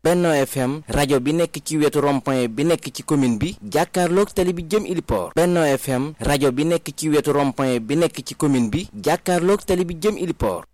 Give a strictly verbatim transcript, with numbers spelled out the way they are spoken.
Benno F M rajo bi nekk ci wetu rond-point bi nekk ci commune bi jàkkaarloog tali bi jëm Iliport. Benno F M rajo bi nekk ci wetu rond-point bi nekk ci commune bi jàkkaarloog tali bi jëm Iliport.